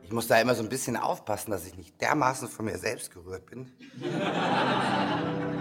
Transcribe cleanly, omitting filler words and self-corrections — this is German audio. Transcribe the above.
Ich muss da immer so ein bisschen aufpassen, dass ich nicht dermaßen von mir selbst gerührt bin.